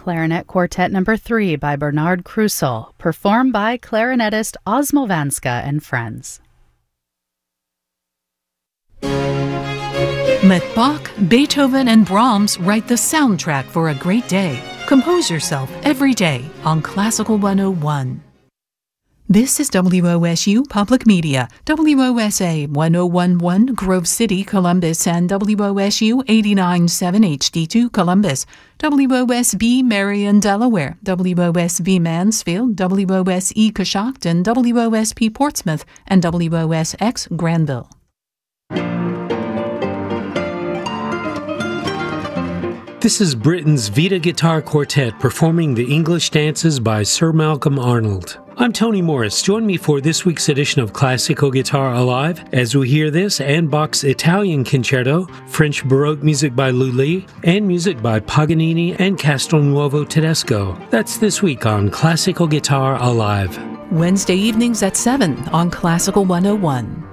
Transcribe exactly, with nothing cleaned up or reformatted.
Clarinet Quartet Number three by Bernard Krusel, performed by clarinetist Osmo Vanska and friends. Let Bach, Beethoven, and Brahms write the soundtrack for a great day. Compose yourself every day on Classical one oh one. This is W O S U Public Media, W O S A one oh one point one Grove City, Columbus, and W O S U eighty-nine point seven H D two Columbus, W O S B Marion, Delaware, W O S B Mansfield, W O S E Coshocton, W O S P Portsmouth, and W O S X Granville. This is Britain's Vita Guitar Quartet performing the English dances by Sir Malcolm Arnold. I'm Tony Morris. Join me for this week's edition of Classical Guitar Alive as we hear this and Bach's Italian Concerto, French Baroque music by Lully, and music by Paganini and Castelnuovo Tedesco. That's this week on Classical Guitar Alive. Wednesday evenings at seven on Classical one oh one.